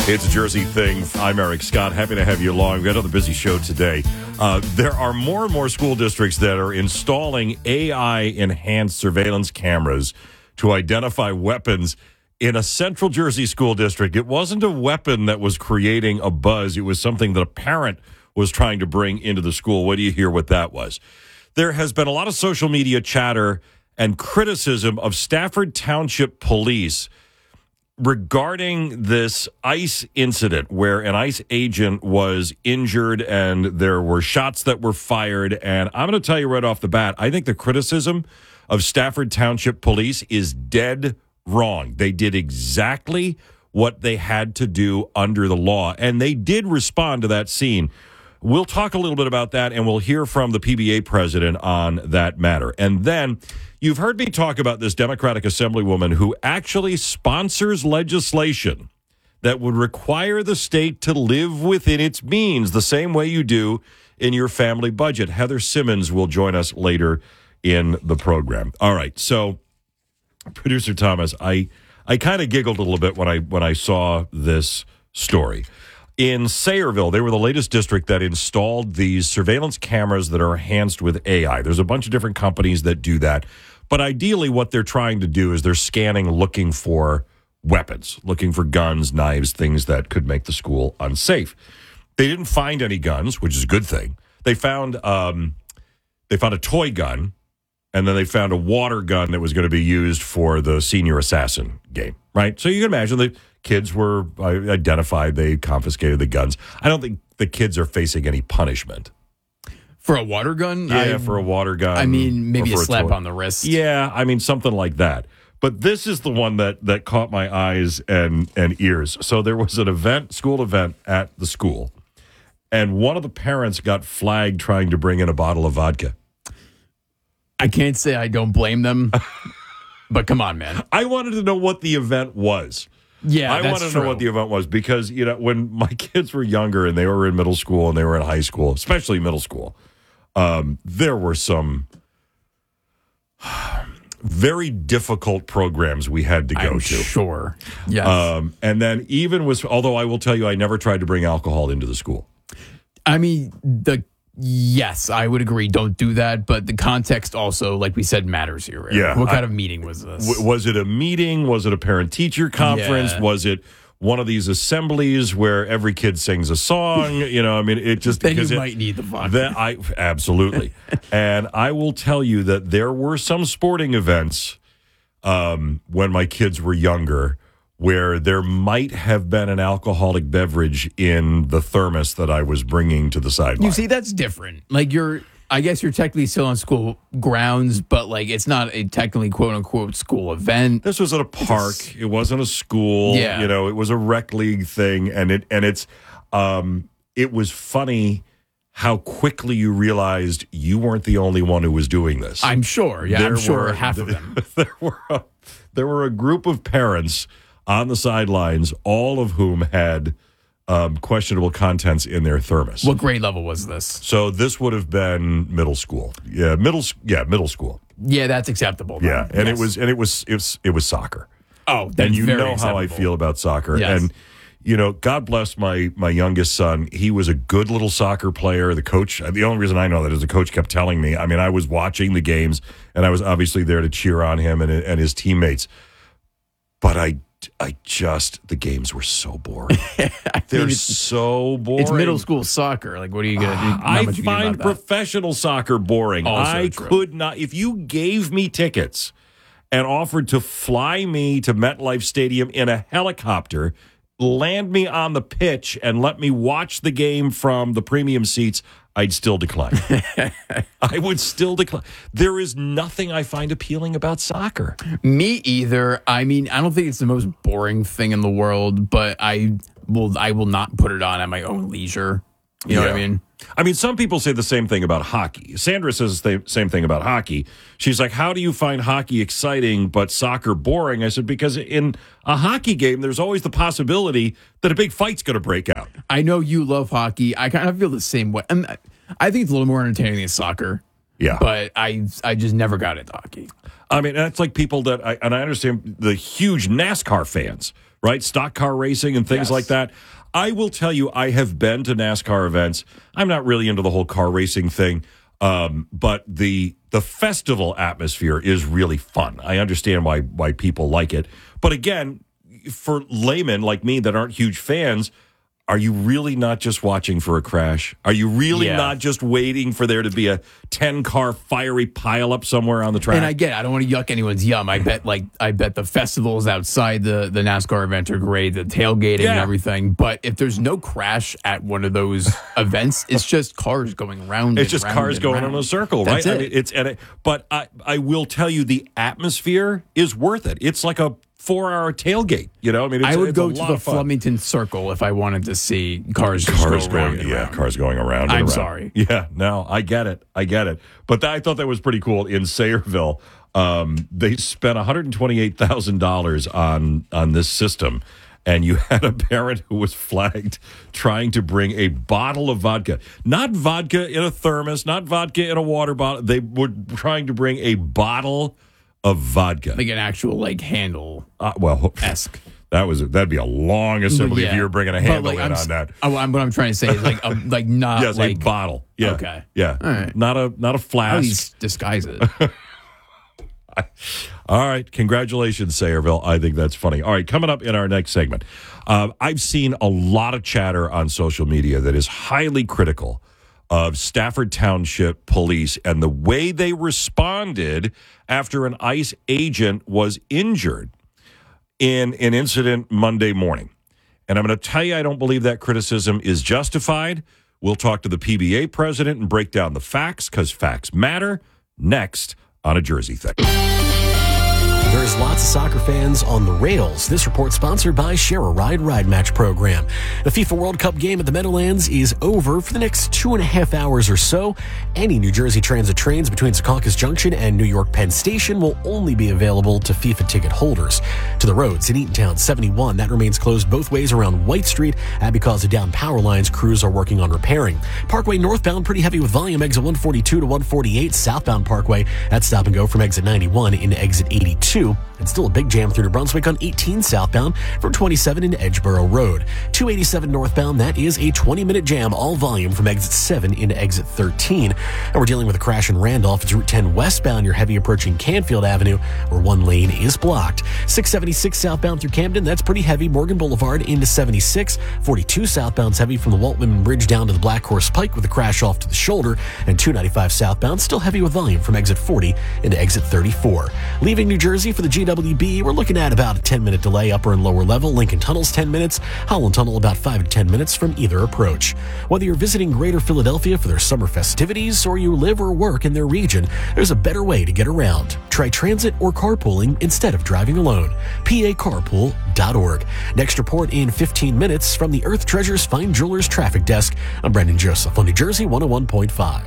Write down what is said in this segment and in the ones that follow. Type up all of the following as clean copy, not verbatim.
It's a Jersey thing. I'm Eric Scott. Happy to have you along. We've got another busy show today. There are more and more school districts that are installing AI-enhanced surveillance cameras to identify weapons. In a central Jersey school district, it wasn't a weapon that was creating a buzz. It was something that a parent was trying to bring into the school. What do you hear what that was? There has been a lot of social media chatter and criticism of Stafford Township Police regarding this ICE incident where an ICE agent was injured and there were shots that were fired. And I'm going to tell you right off the bat, I think the criticism of Stafford Township Police is dead wrong. They did exactly what they had to do under the law, and they did respond to that scene. We'll talk a little bit about that, and we'll hear from the PBA president on that matter. And then you've heard me talk about this Democratic Assemblywoman who actually sponsors legislation that would require the state to live within its means the same way you do in your family budget. Heather Simmons will join us later in the program. All right, so Producer Thomas, I kind of giggled a little bit when I saw this story. In Sayreville, they were the latest district that installed these surveillance cameras that are enhanced with AI. There's a bunch of different companies that do that. But ideally, what they're trying to do is they're scanning, looking for weapons, looking for guns, knives, things that could make the school unsafe. They didn't find any guns, which is a good thing. They found a toy gun, and then they found a water gun that was going to be used for the Senior Assassin game, right? So you can imagine the kids were identified. They confiscated the guns. I don't think the kids are facing any punishment. For a water gun? Yeah, for a water gun. I mean, maybe a slap on the wrist. Yeah, I mean, something like that. But this is the one that caught my eyes and ears. So there was an school event at the school, and one of the parents got flagged trying to bring in a bottle of vodka. I can't say I don't blame them, but come on, man. I wanted to know what the event was. Yeah, I wanted to know what the event was because, you know, when my kids were younger and they were in middle school and they were in high school, especially middle school, there were some very difficult programs we had to go to. Sure. Yes. And then although I will tell you, I never tried to bring alcohol into the school. I mean, yes, I would agree. Don't do that. But the context also, like we said, matters here. Right? Yeah. What kind of meeting was this? Was it a meeting? Was it a parent-teacher conference? Yeah. Was it one of these assemblies where every kid sings a song? You know, I mean, it just... Then you might need the vodka. Absolutely. And I will tell you that there were some sporting events when my kids were younger where there might have been an alcoholic beverage in the thermos that I was bringing to the sideline. You see, that's different. Like, I guess you're technically still on school grounds, but like it's not a technically quote unquote school event. This was at a park. It wasn't a school. Yeah. You know, it was a rec league thing, it was funny how quickly you realized you weren't the only one who was doing this. I'm sure. Yeah, I'm sure half of them. There were a group of parents on the sidelines, all of whom had questionable contents in their thermos. What grade level was this? So this would have been middle school. Yeah, middle school. Yeah, that's acceptable. Yeah, and yes. it was soccer. Oh, that's and you very know acceptable. how I feel about soccer. Yes. And you know, God bless my youngest son. He was a good little soccer player. The coach, the only reason I know that is the coach kept telling me. I mean, I was watching the games, and I was obviously there to cheer on him and his teammates. But the games were so boring. They're so boring. It's middle school soccer. Like, what are you going to do? I find professional soccer boring. Also I true. could not. If you gave me tickets and offered to fly me to MetLife Stadium in a helicopter, land me on the pitch, and let me watch the game from the premium seats, I'd still decline. I would still decline. There is nothing I find appealing about soccer. Me either. I mean, I don't think it's the most boring thing in the world, but I will not put it on at my own leisure. You know what I mean? I mean, some people say the same thing about hockey. Sandra says the same thing about hockey. She's like, how do you find hockey exciting but soccer boring? I said, because in a hockey game, there's always the possibility that a big fight's going to break out. I know you love hockey. I kind of feel the same way. I think it's a little more entertaining than soccer. Yeah. But I just never got into hockey. I mean, that's like people that, I understand the huge NASCAR fans right? Stock car racing and things Yes. like that. I will tell you, I have been to NASCAR events. I'm not really into the whole car racing thing, but the festival atmosphere is really fun. I understand why people like it. But again, for laymen like me that aren't huge fans, are you really not just watching for a crash? Are you really not just waiting for there to be a 10-car fiery pileup somewhere on the track? And I get it. I don't want to yuck anyone's yum. I bet the festivals outside the NASCAR event are great, the tailgating and everything. But if there's no crash at one of those events, it's just cars going round. It's just cars going in a circle, right? That's it. But I will tell you, the atmosphere is worth it. It's like a 4-hour tailgate. You know, I mean, I would go to the fun. Flemington Circle if I wanted to see cars go around and around. Cars going around. And I'm around. sorry. Yeah, no, I get it. But I thought that was pretty cool. In Sayreville, they spent $128,000 on this system, and you had a parent who was flagged trying to bring a bottle of vodka, not vodka in a thermos, not vodka in a water bottle. They were trying to bring a bottle of vodka, Like an actual handle esque. That'd be a long assembly if you were bringing a handle on that. What I'm trying to say is not yes, a bottle. Yeah. Okay. Yeah. All right. Not a At flask. least disguise it. All right. Congratulations, Sayreville. I think that's funny. All right. Coming up in our next segment, I've seen a lot of chatter on social media that is highly critical of Stafford Township Police and the way they responded after an ICE agent was injured in an incident Monday morning. And I'm going to tell you, I don't believe that criticism is justified. We'll talk to the PBA president and break down the facts, because facts matter, next on A Jersey Thing. There's lots of soccer fans on the rails. This report sponsored by Share a Ride Ride Match program. The FIFA World Cup game at the Meadowlands is over for the next 2.5 hours or so. Any New Jersey Transit trains between Secaucus Junction and New York Penn Station will only be available to FIFA ticket holders. To the roads in Eatontown 71, that remains closed both ways around White Street because of down power lines crews are working on repairing. Parkway northbound pretty heavy with volume, exit 142 to 148. Southbound Parkway, that's stop and go from exit 91 into exit 82. And still a big jam through New Brunswick on 18 southbound from 27 into Edgeboro Road. 287 northbound, that is a 20-minute jam, all volume from exit 7 into exit 13. And we're dealing with a crash in Randolph. It's Route 10 westbound. You're heavy approaching Canfield Avenue, where one lane is blocked. 676 southbound through Camden, that's pretty heavy. Morgan Boulevard into 76. 42 southbound's heavy from the Walt Whitman Bridge down to the Black Horse Pike with a crash off to the shoulder. And 295 southbound, still heavy with volume from exit 40 into exit 34. Leaving New Jersey for the GWB, we're looking at about a 10-minute delay upper and lower level. Lincoln Tunnel's 10 minutes. Holland Tunnel about 5 to 10 minutes from either approach. Whether you're visiting Greater Philadelphia for their summer festivities or you live or work in their region, there's a better way to get around. Try transit or carpooling instead of driving alone. PACarpool.org. Next report in 15 minutes from the Earth Treasures Fine Jewelers Traffic Desk. I'm Brendan Joseph on New Jersey 101.5.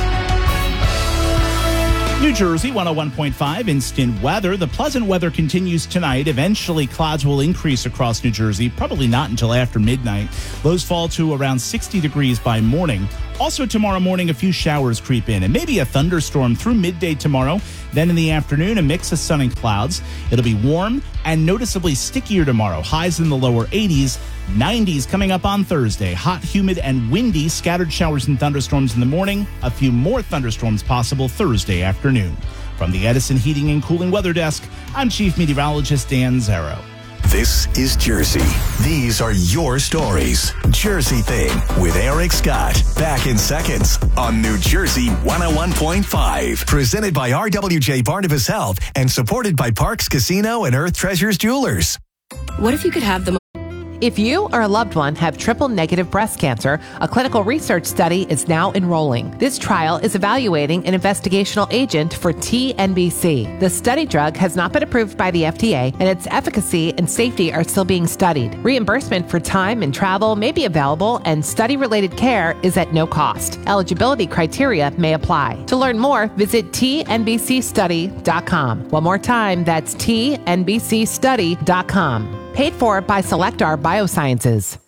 New Jersey 101.5 instant weather. The pleasant weather continues tonight. Eventually, clouds will increase across New Jersey, probably not until after midnight. Lows fall to around 60 degrees by morning. Also tomorrow morning, a few showers creep in and maybe a thunderstorm through midday tomorrow. Then in the afternoon, a mix of sun and clouds. It'll be warm and noticeably stickier tomorrow. Highs in the lower 80s. 90s coming up on Thursday. Hot, humid, and windy. Scattered showers and thunderstorms in the morning. A few more thunderstorms possible Thursday afternoon. From the Edison Heating and Cooling Weather Desk, I'm Chief Meteorologist Dan Zarrow. This is Jersey. These are your stories. Jersey Thing with Eric Scott. Back in seconds on New Jersey 101.5. Presented by RWJ Barnabas Health and supported by Parks Casino and Earth Treasures Jewelers. What if you could have them? If you or a loved one have triple-negative breast cancer, a clinical research study is now enrolling. This trial is evaluating an investigational agent for TNBC. The study drug has not been approved by the FDA, and its efficacy and safety are still being studied. Reimbursement for time and travel may be available, and study-related care is at no cost. Eligibility criteria may apply. To learn more, visit tnbcstudy.com. One more time, that's tnbcstudy.com. Paid for by Selectar Biosciences.